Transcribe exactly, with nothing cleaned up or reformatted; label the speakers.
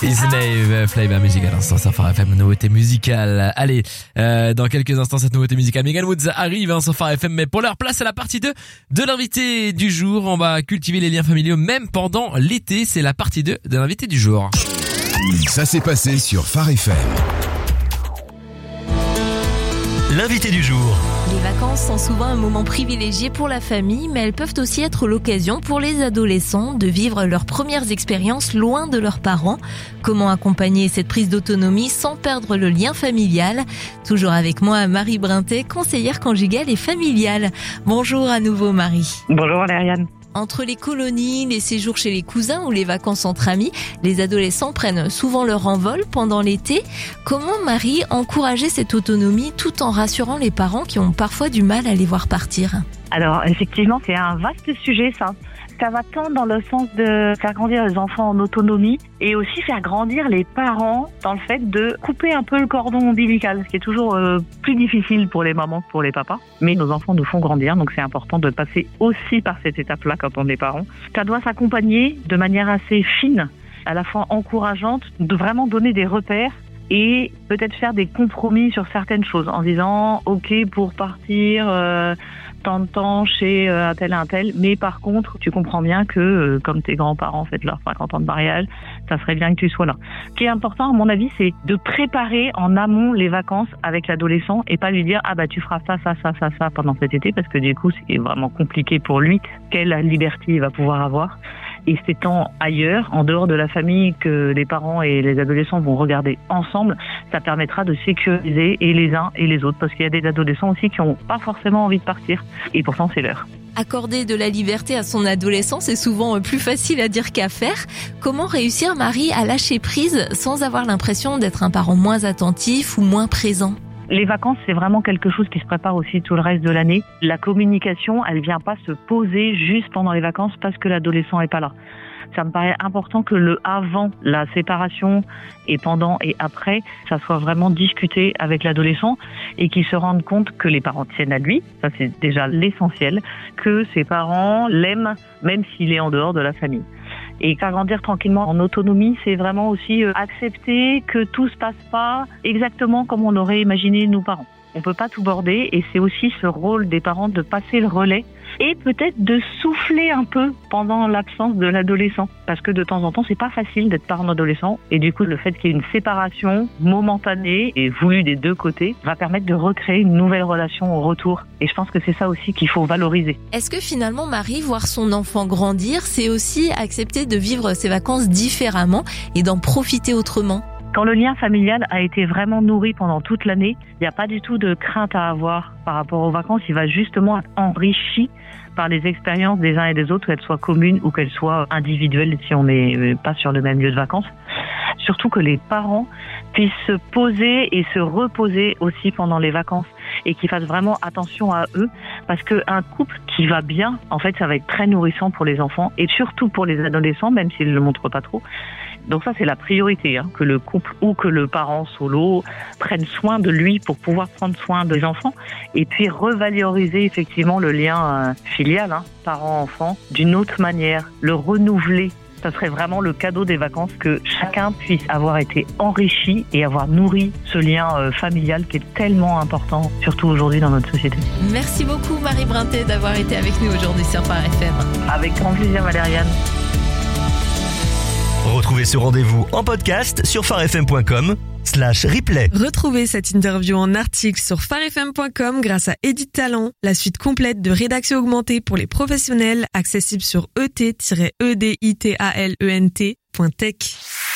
Speaker 1: Isnave, Flavor Music à l'instant sur Phare F M, nouveauté musicale. Allez, euh, dans quelques instants, cette nouveauté musicale, Megan Woods arrive hein, sur Phare F M, mais pour leur place à la partie deux de l'invité du jour. On va cultiver les liens familiaux même pendant l'été. C'est la partie deux de l'invité du jour.
Speaker 2: Ça s'est passé sur Phare F M.
Speaker 3: L'invité du jour.
Speaker 4: Les vacances sont souvent un moment privilégié pour la famille, mais elles peuvent aussi être l'occasion pour les adolescents de vivre leurs premières expériences loin de leurs parents. Comment accompagner cette prise d'autonomie sans perdre le lien familial? Toujours avec moi, Marie Brintet, conseillère conjugale et familiale. Bonjour à nouveau, Marie.
Speaker 5: Bonjour Valériane.
Speaker 4: Entre les colonies, les séjours chez les cousins ou les vacances entre amis, les adolescents prennent souvent leur envol pendant l'été. Comment, Marie, encourager cette autonomie tout en rassurant les parents qui ont parfois du mal à les voir partir?
Speaker 5: Alors, effectivement, c'est un vaste sujet, ça. Ça va tant dans le sens de faire grandir les enfants en autonomie et aussi faire grandir les parents dans le fait de couper un peu le cordon ombilical, ce qui est toujours euh, plus difficile pour les mamans que pour les papas. Mais nos enfants nous font grandir, donc c'est important de passer aussi par cette étape-là quand on est parent. Ça doit s'accompagner de manière assez fine, à la fois encourageante, de vraiment donner des repères et peut-être faire des compromis sur certaines choses en disant « Ok, pour partir... Euh, tant de temps chez un tel un tel, mais par contre, tu comprends bien que, euh, comme tes grands-parents fêtent leurs cinquante ans de mariage, ça serait bien que tu sois là. » Ce qui est important, à mon avis, c'est de préparer en amont les vacances avec l'adolescent et pas lui dire « Ah bah tu feras ça, ça, ça, ça, ça pendant cet été » parce que du coup, c'est vraiment compliqué pour lui. Quelle liberté il va pouvoir avoir? Et c'est tant ailleurs, en dehors de la famille, que les parents et les adolescents vont regarder ensemble, ça permettra de sécuriser et les uns et les autres. Parce qu'il y a des adolescents aussi qui n'ont pas forcément envie de partir. Et pourtant, c'est l'heure.
Speaker 4: Accorder de la liberté à son adolescent, c'est souvent plus facile à dire qu'à faire. Comment réussir, Marie, à lâcher prise sans avoir l'impression d'être un parent moins attentif ou moins présent?
Speaker 5: Les vacances, c'est vraiment quelque chose qui se prépare aussi tout le reste de l'année. La communication, elle vient pas se poser juste pendant les vacances parce que l'adolescent est pas là. Ça me paraît important que le avant, la séparation et pendant et après, ça soit vraiment discuté avec l'adolescent et qu'il se rende compte que les parents tiennent à lui. Ça, c'est déjà l'essentiel. Que ses parents l'aiment, même s'il est en dehors de la famille. Et faire grandir tranquillement en autonomie, c'est vraiment aussi accepter que tout se passe pas exactement comme on aurait imaginé nos parents. On peut pas tout border et c'est aussi ce rôle des parents de passer le relais et peut-être de souffler un peu pendant l'absence de l'adolescent. Parce que de temps en temps, c'est pas facile d'être parent d'adolescent et du coup, le fait qu'il y ait une séparation momentanée et voulue des deux côtés va permettre de recréer une nouvelle relation au retour. Et je pense que c'est ça aussi qu'il faut valoriser.
Speaker 4: Est-ce que finalement, Marie, voir son enfant grandir, c'est aussi accepter de vivre ses vacances différemment et d'en profiter autrement?
Speaker 5: Quand le lien familial a été vraiment nourri pendant toute l'année, il n'y a pas du tout de crainte à avoir par rapport aux vacances. Il va justement être enrichi par les expériences des uns et des autres, qu'elles soient communes ou qu'elles soient individuelles si on n'est pas sur le même lieu de vacances. Surtout que les parents puissent se poser et se reposer aussi pendant les vacances et qu'ils fassent vraiment attention à eux parce qu'un couple qui va bien, en fait, ça va être très nourrissant pour les enfants et surtout pour les adolescents, même s'ils ne le montrent pas trop. Donc ça, c'est la priorité, hein, que le couple ou que le parent solo prenne soin de lui pour pouvoir prendre soin des enfants et puis revaloriser effectivement le lien euh, filial, hein, parent-enfant, d'une autre manière, le renouveler. Ça serait vraiment le cadeau des vacances, que chacun puisse avoir été enrichi et avoir nourri ce lien euh, familial qui est tellement important, surtout aujourd'hui dans notre société.
Speaker 4: Merci beaucoup Marie Brintet d'avoir été avec nous aujourd'hui sur Phare F M.
Speaker 5: Avec grand plaisir Valériane.
Speaker 3: Retrouvez ce rendez-vous en podcast sur pharefm point com slash replay.
Speaker 6: Retrouvez cette interview en article sur pharefm point com grâce à Edit Talent, la suite complète de rédaction augmentée pour les professionnels, accessible sur e t tiret e d i t a l e n t point tech.